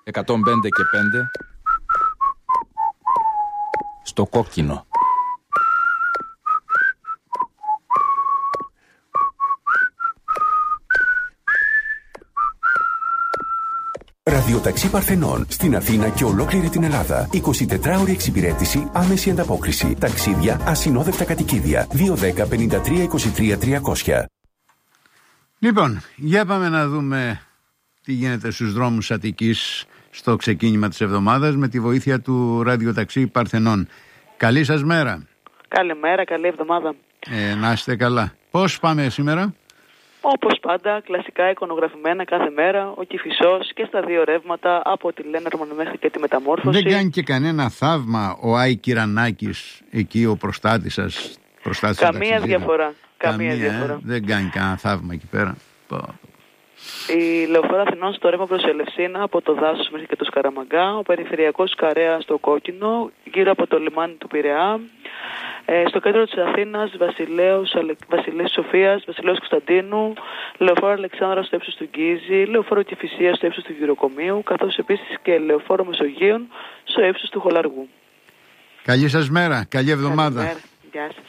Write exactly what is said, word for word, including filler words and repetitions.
εκατόν πέντε και πέντε στο κόκκινο. Ραδιοταξί Παρθενών στην Αθήνα και ολόκληρη την Ελλάδα. εικοσιτετράωρη εξυπηρέτηση, άμεση ανταπόκριση. Ταξίδια, ασυνόδευτα κατοικίδια. δύο δέκα πενήντα τρία είκοσι τρία τριακόσια. Λοιπόν, για πάμε να δούμε τι γίνεται στους δρόμους Αττικής στο ξεκίνημα της εβδομάδας με τη βοήθεια του Ραδιοταξί Παρθενών. Καλή σας μέρα. Καλημέρα, καλή εβδομάδα. Ε, να είστε καλά. Πώς πάμε σήμερα? Όπως πάντα, κλασικά εικονογραφημένα κάθε μέρα, ο Κηφισός και στα δύο ρεύματα από τη Λένερμον μέχρι και τη Μεταμόρφωση. Δεν κάνει και κανένα θαύμα ο Άι Κυρανάκης εκεί, ο προστάτης σας? Προστάτης Καμία διαφορά. Καμία, Καμία διαφορά. Ε? Δεν κάνει κανένα θαύμα εκεί πέρα. Η λεωφόρο Αθηνών στο ρεύμα προς Ελευσίνα από το Δάσος μέχρι και το Σκαραμαγκά, ο περιφερειακός Καρέα στο Κόκκινο, γύρω από το λιμάνι του Πειραιά. Ε, στο κέντρο της Αθήνας, Βασιλέως, Αλε... Βασιλέως Σοφίας, Βασιλέως Κωνσταντίνου, λεωφόρο Αλεξάνδρα στο ύψος του Γκίζη, λεωφόρο Κηφισίας στο ύψος του Γυροκομείου, καθώς επίσης και λεωφόρο Μεσογείων στο ύψος του Χολαργού. Καλή σας μέρα, καλή εβδομάδα. Καλημέρα. Γεια σας.